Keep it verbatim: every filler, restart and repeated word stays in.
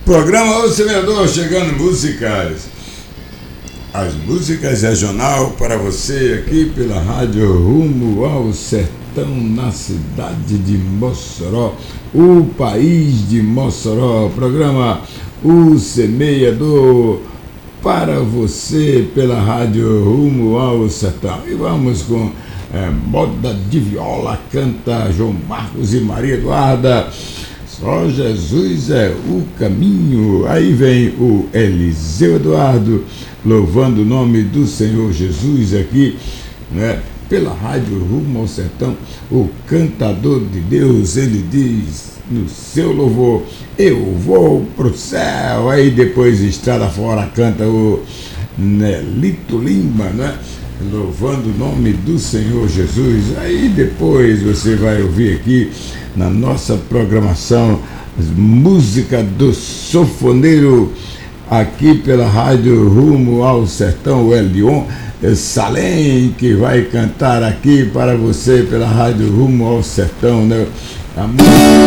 Programa O Semeador, chegando músicas. As músicas regional para você aqui pela Rádio Rumo ao Sertão, na cidade de Mossoró, o país de Mossoró. Programa O Semeador para você pela Rádio Rumo ao Sertão. E vamos com é, moda de viola, canta João Marcos e Maria Eduarda. Só Jesus é o caminho. Aí vem o Eliseu Eduardo louvando o nome do Senhor Jesus aqui, né? Pela Rádio Rumo ao Sertão. O cantador de Deus, ele diz no seu louvor: eu vou pro céu. Aí depois Estrada Fora canta o Nelito Lima, né? Louvando o nome do Senhor Jesus. Aí depois você vai ouvir aqui na nossa programação música do Sofoneiro aqui pela Rádio Rumo ao Sertão, o Elion Salem, que vai cantar aqui para você pela Rádio Rumo ao Sertão, né? A música